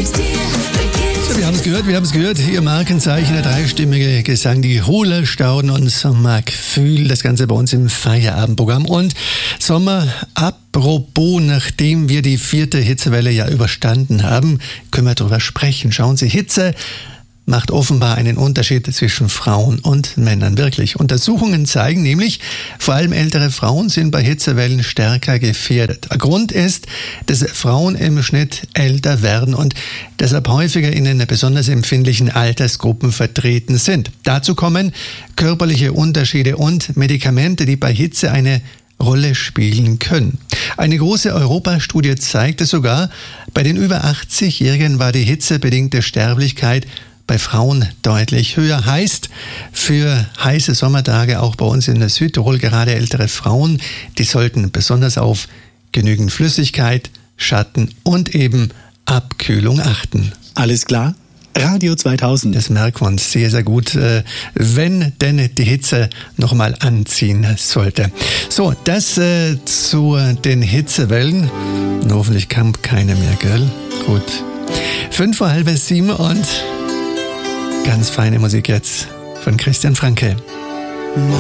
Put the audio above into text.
So, wir haben es gehört, Ihr Markenzeichen, der dreistimmige Gesang, die Hohle Stauden und Sommergefühl, das Ganze bei uns im Feierabendprogramm. Und Sommer, apropos, nachdem wir die 4. Hitzewelle ja überstanden haben, können wir darüber sprechen. Schauen Sie, Hitze macht offenbar einen Unterschied zwischen Frauen und Männern. Wirklich. Untersuchungen zeigen nämlich, vor allem ältere Frauen sind bei Hitzewellen stärker gefährdet. Grund ist, dass Frauen im Schnitt älter werden und deshalb häufiger in den besonders empfindlichen Altersgruppen vertreten sind. Dazu kommen körperliche Unterschiede und Medikamente, die bei Hitze eine Rolle spielen können. Eine große Europastudie zeigte sogar, bei den über 80-Jährigen war die hitzebedingte Sterblichkeit bei Frauen deutlich höher. Heißt, für heiße Sommertage auch bei uns in Südtirol gerade ältere Frauen, die sollten besonders auf genügend Flüssigkeit, Schatten und eben Abkühlung achten. Alles klar? Radio 2000. Das merken wir uns sehr, sehr gut, wenn denn die Hitze nochmal anziehen sollte. So, das zu den Hitzewellen. Und hoffentlich kommt keine mehr, gell? Gut. 6:55 und ganz feine Musik jetzt von Christian Franke.